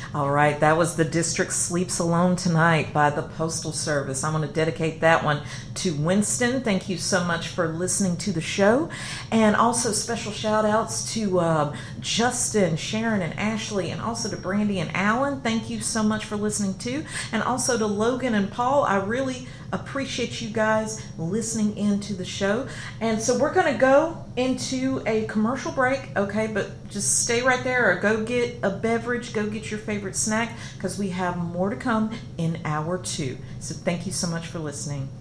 All right, that was The District Sleeps Alone Tonight by the Postal Service. I'm going to dedicate that one to Winston. Thank you so much for listening to the show. And also special shout outs to Justin, Sharon, and Ashley, and also to Brandy and Alan. Thank you so much for listening too. And also to Logan and Paul. I really appreciate you guys listening into the show. And so we're going to go into a commercial break, okay? But just stay right there or go get a beverage, go get your favorite snack, because we have more to come in hour 2. So thank you so much for listening.